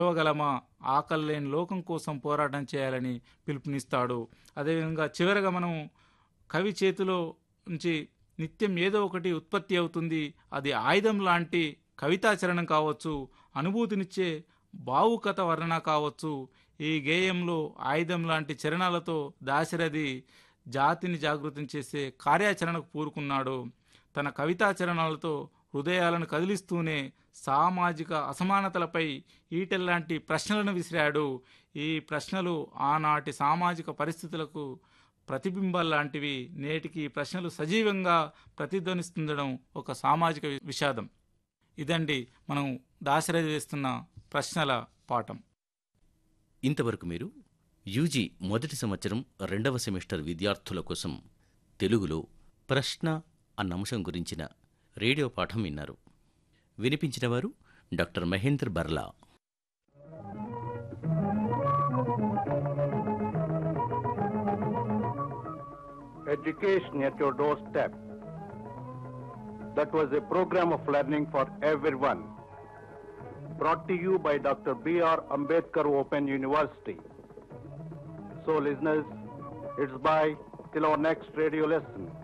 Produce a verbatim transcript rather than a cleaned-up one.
గలమా ఆకలి లేని లోకం కోసం పోరాటం చేయాలని పిలుపునిస్తాడు. అదేవిధంగా చివరగా మనం కవి చేతిలో నుంచి నిత్యం ఏదో ఒకటి ఉత్పత్తి అవుతుంది. అది ఆయుధం లాంటి కవితాచరణం కావచ్చు, అనుభూతినిచ్చే భావుకత వర్ణన కావచ్చు. ఈ గేయంలో ఆయుధం లాంటి చరణాలతో దాశరథి జాతిని జాగృతం చేసే కార్యాచరణకు పూరుకున్నాడు. తన కవితాచరణాలతో హృదయాలను కదిలిస్తూనే సామాజిక అసమానతలపై ఈటెల్లాంటి ప్రశ్నలను విసిరాడు. ఈ ప్రశ్నలు ఆనాటి సామాజిక పరిస్థితులకు ప్రతిబింబాల్లాంటివి. నేటికి ఈ ప్రశ్నలు సజీవంగా ప్రతిధ్వనిస్తుండడం ఒక సామాజిక విషాదం. ఇదండి మనం దాశరథి వేస్తున్న ప్రశ్నల పాఠం. ఇంతవరకు మీరు యూజీ మొదటి సంవత్సరం రెండవ సెమిస్టర్ విద్యార్థుల కోసం తెలుగులో ప్రశ్న అన్న అంశం గురించిన రేడియో పాఠం విన్నారు. వినిపించిన వారు doctor Mahender Barla. Education at your doorstep. That was a program of learning for everyone. Brought to you by Doctor B R Ambedkar Open University. So listeners, it's bye till our next radio lesson.